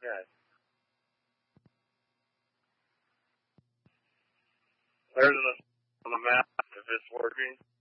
Okay. There's on the map if it's working.